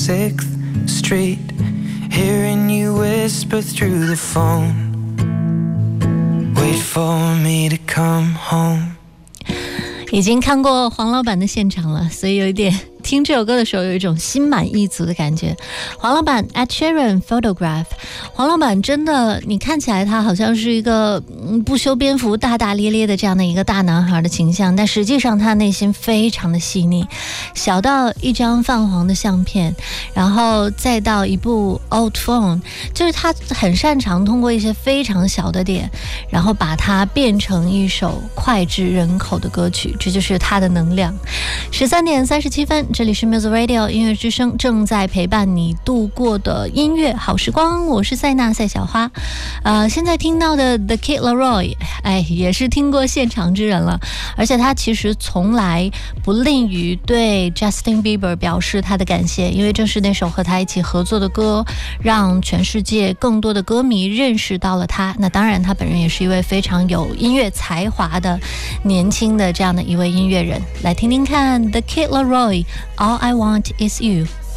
6th Street, hearing you whisper through the phone, wait for me to come home。 已经看过黄老板的现场了，所以有一点听这首歌的时候有一种心满意足的感觉。黄老板 Ed Sheeran Photograph， 黄老板真的，你看起来他好像是一个不修边幅大大咧咧的这样的一个大男孩的形象，但实际上他内心非常的细腻，小到一张泛黄的相片，然后再到一部 old phone， 就是他很擅长通过一些非常小的点，然后把它变成一首脍炙人口的歌曲，这就是他的能量。13:37，这里是 Music Radio 音乐之声，正在陪伴你度过的音乐好时光，我是塞纳赛小花。现在听到的 The Kid Laroi， 也是听过现场之人了，而且他其实从来不吝于对 Justin Bieber 表示他的感谢，因为正是那首和他一起合作的歌，让全世界更多的歌迷认识到了他。那当然，他本人也是一位非常有音乐才华的年轻的这样的一位音乐人。来听听看 The Kid Laroi，All I Want Is You。